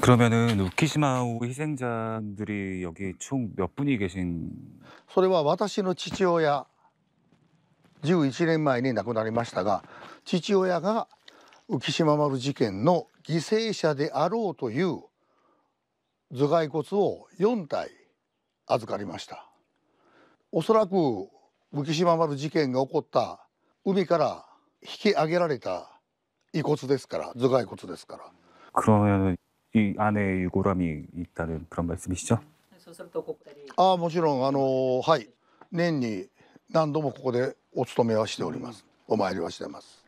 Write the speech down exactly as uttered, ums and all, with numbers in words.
그러면은 우키시마호 희생자들이 여기 총 몇 분이 계신? それは私の父親、じゅういちねんまえに亡くなりましたが、父親が浮島丸事件の犠牲者であろうという頭蓋骨をよん体預かりました。おそらく浮島丸事件が起こった海から引き上げられた遺骨ですから、頭蓋骨ですから。 그러면은 이 안에 유골함이 있다는 그런 말씀이시죠? ああ、もちろんあのはい、年に何度もここでお勤めはしております。お参りはしてます。